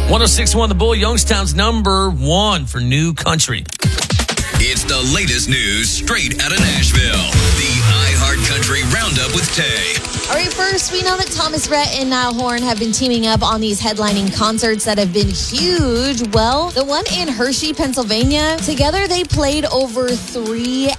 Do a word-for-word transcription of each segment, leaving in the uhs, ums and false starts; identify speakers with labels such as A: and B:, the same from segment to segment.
A: one oh six point one The Bull, Youngstown's number one for new country.
B: It's the latest news straight out of Nashville. The iHeartCountry Roundup with Tay.
C: All right, first, we know that Thomas Rhett and Niall Horan have been teaming up on these headlining concerts that have been huge. Well, the one in Hershey, Pennsylvania, together they played over three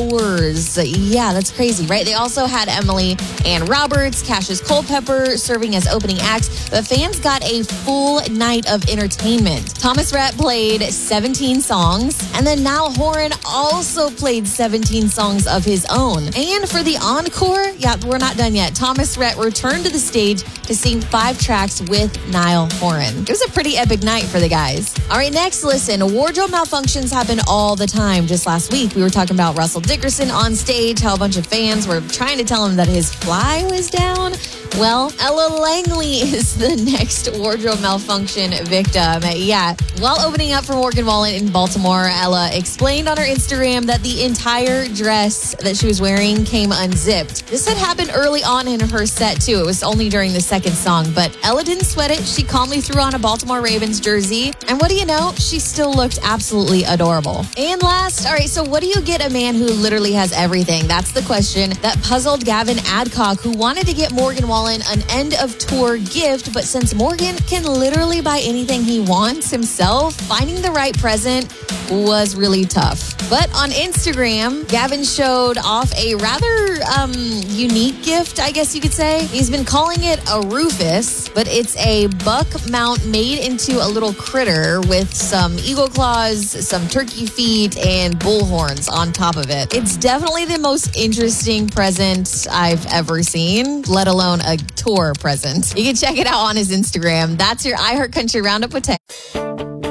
C: hours. Yeah, that's crazy, right? They also had Emily Ann Roberts, Cassius Culpepper serving as opening acts. The fans got a full night of entertainment. Thomas Rhett played seventeen songs, and then Niall Horan also played seventeen songs of his own. And for the encore, yeah, we're not done yet. Thomas Rhett returned to the stage to sing five tracks with Niall Horan. It was a pretty epic night for the guys. All right, next, listen. Wardrobe malfunctions happen all the time. Just last week, we were talking about Russell Dickerson on stage, how a bunch of fans were trying to tell him that his fly was down. Well, Ella Langley is the next wardrobe malfunction victim. Yeah, while opening up for Morgan Wallen in Baltimore, Ella explained on her Instagram that the entire dress that she was wearing came unzipped. This had happened early on in her set, too. It was only during the second song, but Ella didn't sweat it. She calmly threw on a Baltimore Ravens jersey, and what do you know? She still looked absolutely adorable. And last, all right, so what do you get a man who literally has everything? That's the question that puzzled Gavin Adcock, who wanted to get Morgan Wallen an end-of-tour gift, but since Morgan can literally buy anything he wants himself, finding the right present was really tough. But on Instagram, Gavin showed off a rather um, unique gift, I guess you could say. He's been calling it a Rufus, but it's a buck mount made into a little critter with some eagle claws, some turkey feet, and bull horns on top of it. It's definitely the most interesting present I've ever seen, let alone a tour present. You can check it out on his Instagram. That's your iHeartCountry Roundup with Tay.